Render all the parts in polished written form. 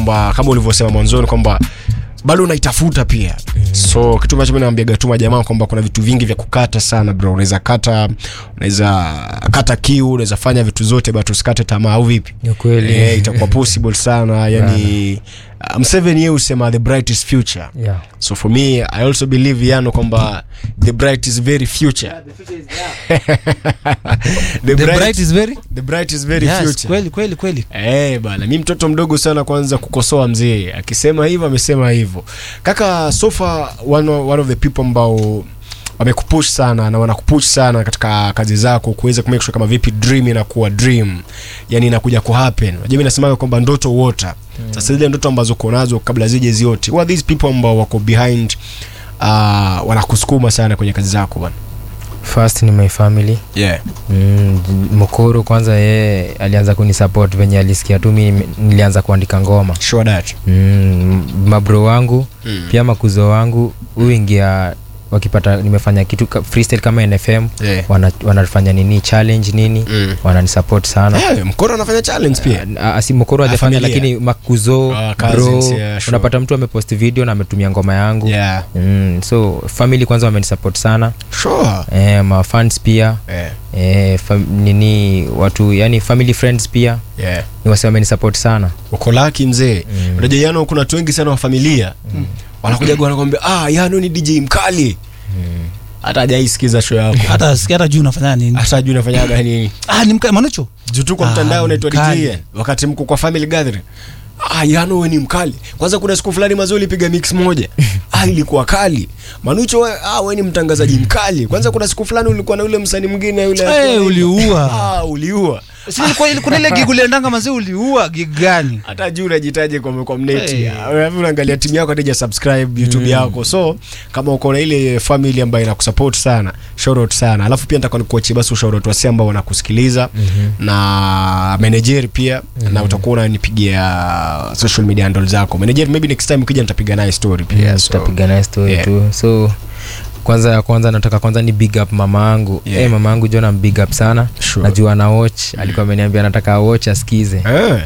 kwamba kama ulivyosema mwanzoni kwamba bado unaitafuta pia. So kitu ambacho mimi naambia gatuma jamaa kwamba kuna vitu vingi vya kukata sana bro. Unaweza kata kiu, unaweza fanya vitu zote but usikate tamaa au vipi? Ni kweli. Itakuwa possible sana yani. I'm 7 years usema the brightest future. Yeah. So for me I also believe yani kwamba the bright is very future. The future is there. The bright is very yes, future. Kweli. Bana, mimi mtoto mdogo sana kwanza kukosoa mzee. Akisema hivyo amesema hivyo. Kaka Sofa one of the people ambao wamekupush sana na wanakupush sana katika kazi zako kuweza kumake sure kama vipi dream inakuwa dream. Yani inakuja ku happen. Unajua mimi nasema kwamba ndoto water. Sasa zile ndoto ambazo uko nazo kabla zije ziote. What are these people ambao wako behind wanakusukuma sana kwenye kazi zako bwana? First ni my family. Yeah. Mokoro kwanza yeye alianza kunisupport venye alisikia tu mimi nilianza kuandika ngoma. Sure that. Mabro wangu, pia makuzo wangu uingia wakipata nimefanya kitu freestyle kama NFM, yeah. wanafanya nini challenge nini, wananisupport sana. Mkoro anafanya challenge pia. Asi Mokoro hajafanya lakini makuzo bro, yeah, sure. Unapata mtu amepost video na ametumia ngoma yangu. Yeah. So family kwanza wamenisupport sana. Sure. Ma fans pia. Yeah. Nini watu yani family friends pia. Yeah. Ni wase wamenisupport sana. Uko lucky mzee. Unajua yana kuna watu wengi sana wa familia. Wanakuja wanakuambia Yano ni DJ mkali. Hata hajaisikiza show yako. Hata juu unafanya nini? Hata juu unafanya gani? Ni mkali Manucho. Juu tu kwa mtandao unaitwa DJ wakati mko kwa family gathering. Yano wewe ni mkali. Kwanza kuna siku fulani Mazoli piga mix moja. Ilikuwa kali. Manucho wewe ni mtangazaji mkali. Kwanza kuna siku fulani ulikuwa na ule msanii mwingine yule uliua. Uliua. Sisi kuna ile gig uliendanga mazee uliua gig gani? Hata juu unajitaje kwa mneti. Wewe unaangalia timu yako hata subscribe YouTube yako. So kama uko na ile family ambayo inakusupport sana, shout out sana. Alafu pia nitakuwa nikuachie basi shout out wasi ambao wanakusikiliza na manager pia na utakuwa unanipigia social media handle zako. Manager maybe next time ukija nitapiga naye story pia. Tutapiga naye story tu. So kwanza nataka kwanza ni big up mama yangu. Mama yangu John big up sana. Sure. Najua na watch. Alikuwa ameniambia nataka watch asikize.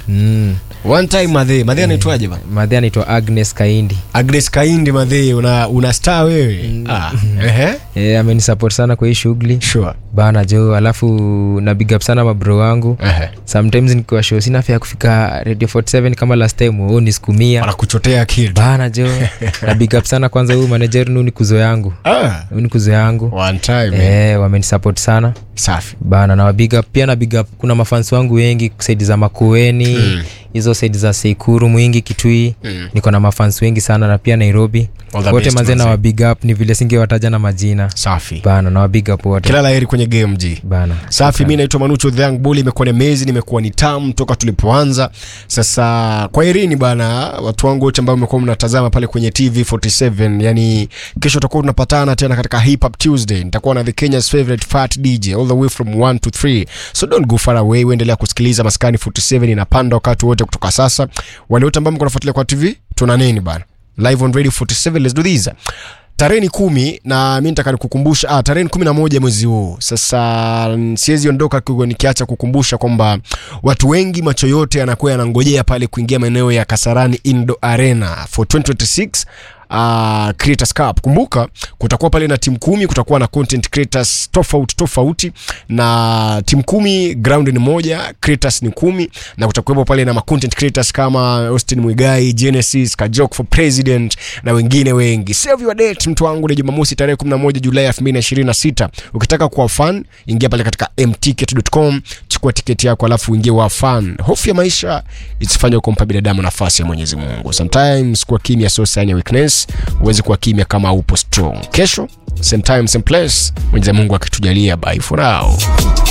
One time madhe anaitwaje bana? Madhe anaitwa Agnes Kaindi madhe una star wewe. Amenisupport sana kwa hii shughuli. Sure. Bana jo, alafu na big up sana mabro wangu. Sometimes nikiwa show sina afya kufika Radio 47 kama last time nisikumia. Wanakuchotea akili. Bana jo. Na big up sana kwanza huyu manager ni kuzo yangu. Ni kuzo yangu. One time. Wamenisupport sana. Safi. Bana na big up pia na big up kuna mafans wangu wengi side za Makueni, hizo side za Sekuru Mwingi Kitui. Niko na mafans wengi sana na pia Nairobi. Wote manze na wa big up ni vile singewataja na majina. Safi. Bana na wa big up wote. Kila laheri kwenye game G. Bana. Safi, mimi naitwa Manucho the Young Bully. Imekuwa ni mezi, nimekuwa ni tamu toka tulipoanza. Sasa kwa herini bana watu wangu wote ambao mmekuwa mnatazama pale kwenye TV 47. Yani kesho tutakuwa tunapatana tena katika Hip Hop Tuesday. Nitakuwa na the Kenya's favorite fat DJ all the way from 1 to 3. So don't go far away. Endelea kusikiliza Maskani 47 inapanda wakati wote kutoka sasa. Wale wote ambao mko nafuatilia kwa TV, tuna nini bana? Live on Radio 47, let's do this. Tarehe 10 na mimi nataka nikukumbusha tarehe 11 mwezi huu. Sasa siwezi ondoka nikiacha kukumbusha kwamba watu wengi macho yote yanakuwa yanangojea pale kuingia maeneo ya Kasarani Indo Arena for 2026 Creators Cup. Kumbuka kutakuwa pale na team 10, kutakuwa na content creators tofauti na team 10 ground ni moja, creators ni 10 na kutakuwa pale na content creators kama Austin Mwigai, Genesis, Kajok for President na wengine wengi. Save your date mtu wangu, ni Jumamosi tarehe 11 Julai 2026. Ukitaka kuwa fan ingia pale katika mticket.com, chukua tiketi yako alafu ingia wa fan. Hofu ya maisha isifanye kumpa binadamu nafasi ya Mwenyezi Mungu. Sometimes kwa kimya sio sign ya weakness. Uweze kuwa kimya kama upo strong. Kesho same time same place, Mwenyezi Mungu akitujalia. Bye for now.